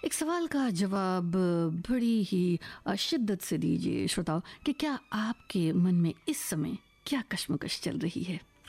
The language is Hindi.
एक सवाल का जवाब बड़ी ही शिद्दत से दीजिए श्रोताओं कि क्या आपके मन में इस समय क्या कश्मकश चल रही है।